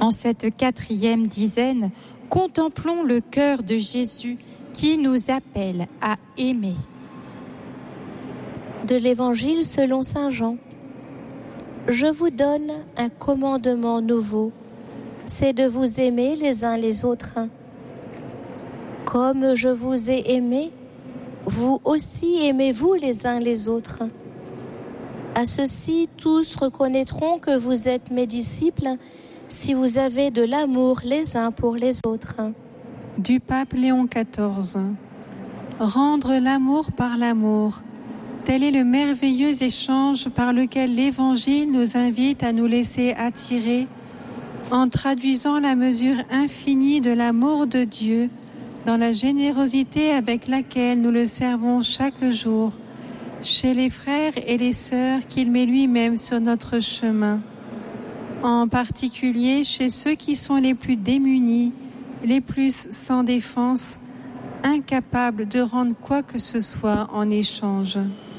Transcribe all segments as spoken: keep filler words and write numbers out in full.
En cette quatrième dizaine, contemplons le cœur de Jésus qui nous appelle à aimer. De l'Évangile selon saint Jean. Je vous donne un commandement nouveau, c'est de vous aimer les uns les autres. Comme je vous ai aimé, vous aussi aimez-vous les uns les autres. À ceci, tous reconnaîtront que vous êtes mes disciples si vous avez de l'amour les uns pour les autres. Du pape Léon quatorze. Rendre l'amour par l'amour. Tel est le merveilleux échange par lequel l'Évangile nous invite à nous laisser attirer en traduisant la mesure infinie de l'amour de Dieu dans la générosité avec laquelle nous le servons chaque jour chez les frères et les sœurs qu'il met lui-même sur notre chemin, en particulier chez ceux qui sont les plus démunis, les plus sans défense, incapables de rendre quoi que ce soit en échange.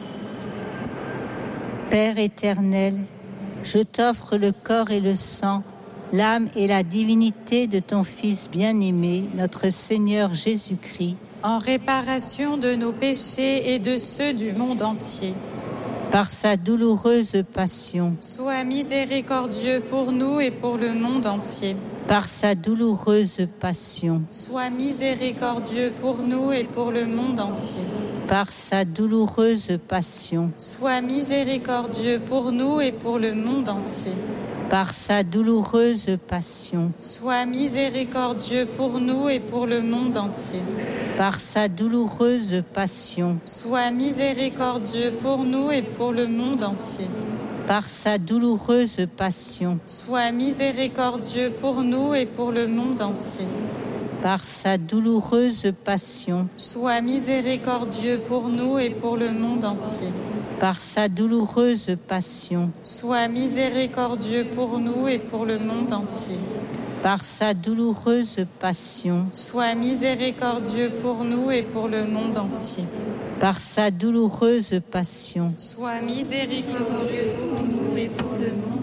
Père éternel, je t'offre le corps et le sang, l'âme et la divinité de ton Fils bien-aimé, notre Seigneur Jésus-Christ, en réparation de nos péchés et de ceux du monde entier. Par sa douloureuse passion, sois miséricordieux pour nous et pour le monde entier. Par sa douloureuse passion, sois miséricordieux pour nous et pour le monde entier. Par sa douloureuse passion, sois miséricordieux pour nous et pour le monde entier. Par sa douloureuse passion, sois miséricordieux pour nous et pour le monde entier. Par sa douloureuse passion, sois miséricordieux pour nous et pour le monde entier. Par sa douloureuse passion, sois miséricordieux pour nous et pour le monde entier. Par sa douloureuse passion, sois miséricordieux pour nous et pour le monde entier. Par sa douloureuse passion, sois miséricordieux pour nous et pour le monde entier. Par sa douloureuse passion, sois miséricordieux pour nous et pour le monde entier. Par sa douloureuse passion, sois miséricordieux pour nous et pour le monde entier.